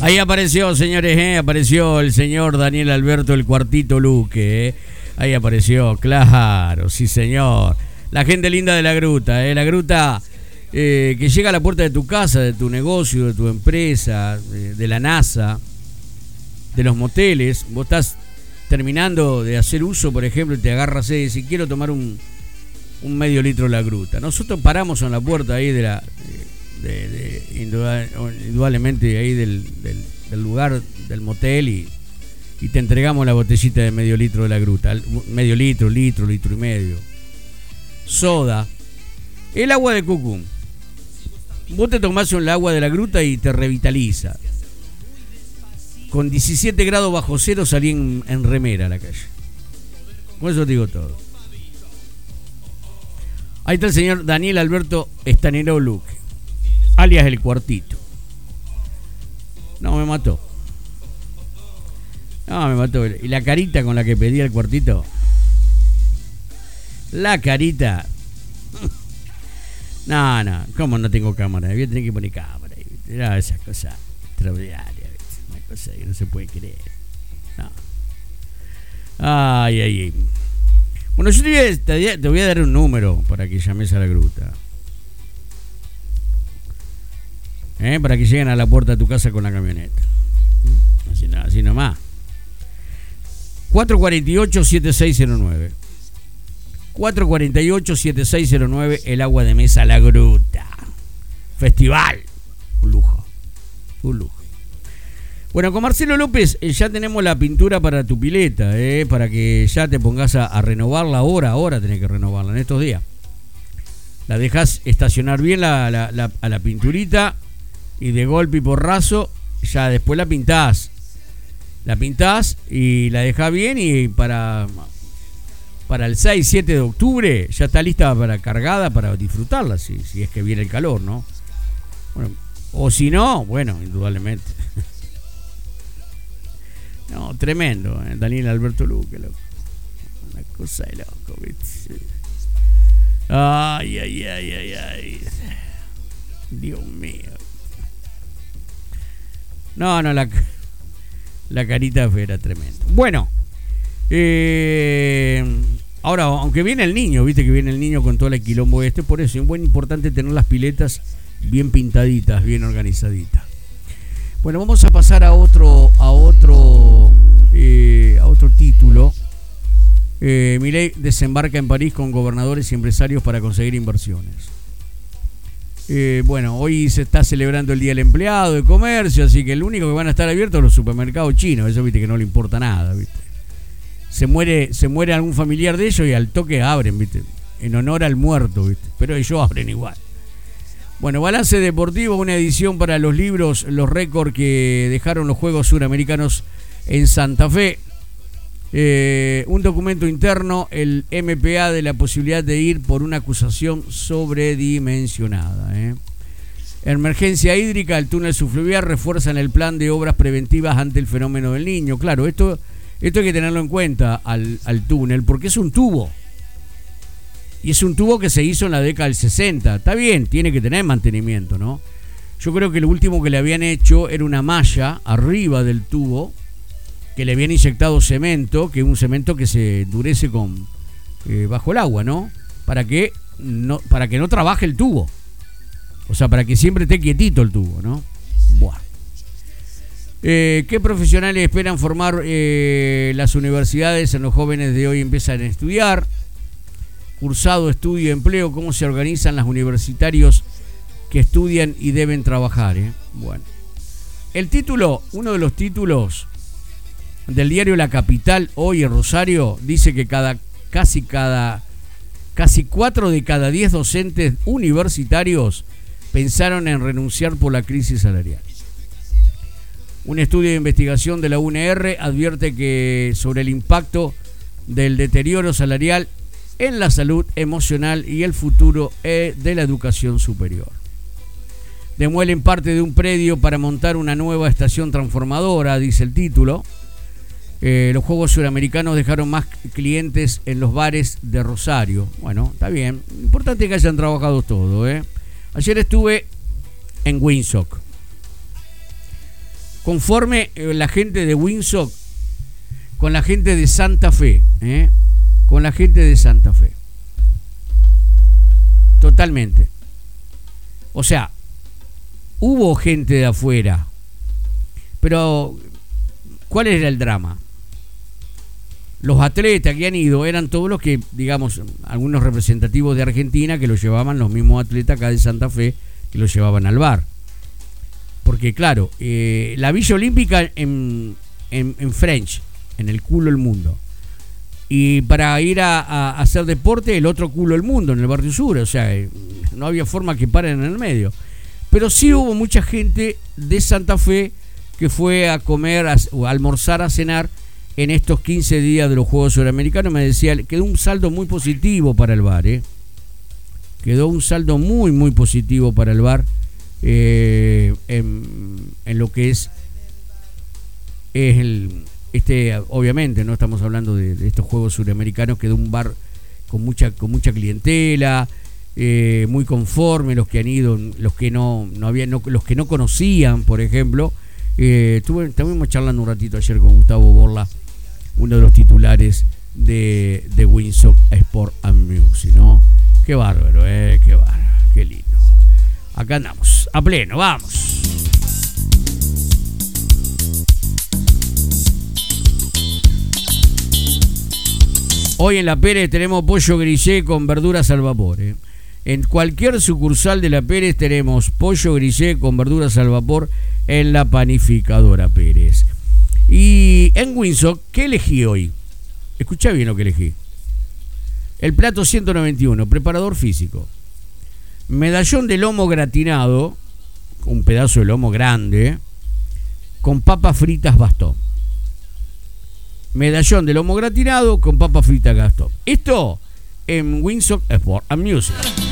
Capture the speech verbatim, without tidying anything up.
Ahí apareció, señores, ¿eh? Apareció el señor Daniel Alberto, el cuartito Luque, ¿eh? Ahí apareció, claro, sí, señor. La gente linda de la gruta, ¿eh? La gruta eh, que llega a la puerta de tu casa, de tu negocio, de tu empresa, de, de la NASA, de los moteles. Vos estás terminando de hacer uso, por ejemplo, y te agarras y decís, quiero tomar un, un medio litro de la gruta. Nosotros paramos en la puerta ahí de la... De, de, indudablemente ahí del, del, del lugar del motel y, y te entregamos la botellita de medio litro de la gruta, medio litro, litro, litro y medio, soda, el agua de Cucum. Vos te tomás el agua de la gruta y te revitaliza. Con diecisiete grados bajo cero salí en, en remera a la calle. Con eso te digo todo. Ahí está el señor Daniel Alberto Estanero Luque, alias el cuartito. No, me mató. No, me mató. Y la carita con la que pedía el cuartito. La carita. No, no. ¿Cómo no tengo cámara? Voy a tener que poner cámara. No, esas cosas extraordinarias. Una cosa que no se puede creer. No. Ay, ay, ay. Bueno, yo te voy, a, te voy a dar un número para que llames a la gruta. ¿Eh? Para que lleguen a la puerta de tu casa con la camioneta. Así, no, así nomás. cuatro cuatro ocho, siete seis cero nueve. cuatro cuatro ocho, siete seis cero nueve. El agua de mesa La Gruta. Festival. Un lujo. Un lujo. Bueno, con Marcelo López eh, ya tenemos la pintura para tu pileta. Eh, para que ya te pongas a, a renovarla ahora. Ahora tenés que renovarla en estos días. La dejas estacionar bien la, la, la, a la pinturita. Y de golpe y porrazo, ya después la pintás. La pintás y la dejás bien y para, para el seis, siete de octubre ya está lista para cargada para disfrutarla, si, si es que viene el calor, ¿no? Bueno, o si no, bueno, indudablemente. No, tremendo, ¿eh? Daniel Alberto Luque, loco. Una cosa de loco, ¿viste? Ay, ay, ay, ay, ay. Dios mío. No, no, la, la carita era tremenda. Bueno, eh, ahora, aunque viene el niño, viste que viene el niño con todo el quilombo este, por eso es muy importante tener las piletas bien pintaditas, bien organizaditas. Bueno, vamos a pasar a otro, a otro, eh, a otro título. Eh, Milei desembarca en París con gobernadores y empresarios para conseguir inversiones. Eh, bueno, hoy se está celebrando el Día del Empleado de Comercio, así que el único que van a estar abiertos es los supermercados chinos. Eso, viste, que no le importa nada, viste. Se muere, se muere algún familiar de ellos y al toque abren, viste, en honor al muerto, viste. Pero ellos abren igual. Bueno, balance deportivo, una edición para los libros, los récords que dejaron los Juegos Suramericanos en Santa Fe. Eh, un documento interno, el M P A, de la posibilidad de ir por una acusación sobredimensionada. ¿eh? Emergencia hídrica, el túnel subfluvial refuerzan el plan de obras preventivas ante el fenómeno del Niño. Claro, esto, esto hay que tenerlo en cuenta al, al túnel, porque es un tubo. Y es un tubo que se hizo en la década del sesenta. Está bien, tiene que tener mantenimiento, ¿no? Yo creo que lo último que le habían hecho era una malla arriba del tubo, que le habían inyectado cemento, que es un cemento que se endurece con eh, bajo el agua, ¿no? Para que no, para que no trabaje el tubo. O sea, para que siempre esté quietito el tubo, ¿no? Buah. Eh, ¿Qué profesionales esperan formar eh, las universidades en los jóvenes de hoy empiezan a estudiar? Cursado, estudio, empleo, ¿cómo se organizan los universitarios que estudian y deben trabajar? ¿eh? Bueno, el título, uno de los títulos del diario La Capital, hoy en Rosario, dice que cada casi cada casi cuatro de cada diez docentes universitarios pensaron en renunciar por la crisis salarial. Un estudio de investigación de la U N R advierte que sobre el impacto del deterioro salarial en la salud emocional y el futuro de la educación superior. Demuelen parte de un predio para montar una nueva estación transformadora, dice el título. Eh, los Juegos Suramericanos dejaron más clientes en los bares de Rosario. Bueno, está bien. Importante que hayan trabajado todo, ¿eh? Ayer estuve en Winsock. conforme eh, la gente de Windsor con la gente de Santa Fe, ¿eh? Con la gente de Santa Fe. Totalmente. O sea, hubo gente de afuera, pero ¿cuál era el drama? Los atletas que han ido eran todos los que, digamos, algunos representativos de Argentina que los llevaban los mismos atletas acá de Santa Fe que los llevaban al bar. Porque claro, eh, la Villa Olímpica en, en, en French, en el culo del mundo. Y para ir a, a, a hacer deporte, el otro culo del mundo, en el barrio sur. O sea, eh, no había forma que paren en el medio. Pero sí hubo mucha gente de Santa Fe que fue a comer, a, a almorzar, a cenar en estos quince días de los Juegos Suramericanos. Me decía, quedó un saldo muy positivo para el bar, ¿eh? Quedó un saldo muy, muy positivo para el bar eh, en, en lo que es, es el, este, obviamente, no estamos hablando de, de estos Juegos Suramericanos, quedó un bar con mucha, con mucha clientela, eh, muy conforme los que han ido, los que no, no habían, no, los que no conocían, por ejemplo. Eh, tuve, estuvimos charlando un ratito ayer con Gustavo Borla, uno de los titulares de, de Windsor Sport and Music, ¿no? Qué bárbaro, eh, qué bárbaro, qué lindo. Acá andamos, a pleno, vamos. Hoy en La Pérez tenemos pollo grillé con verduras al vapor, eh. En cualquier sucursal de La Pérez tenemos pollo grillé con verduras al vapor en la panificadora Pérez. Y en Windsor, ¿qué elegí hoy? Escuchá bien lo que elegí. El plato ciento noventa y uno, preparador físico. Medallón de lomo gratinado, un pedazo de lomo grande, con papas fritas bastón. Medallón de lomo gratinado con papas fritas bastón. Esto en Windsor Sport and Music.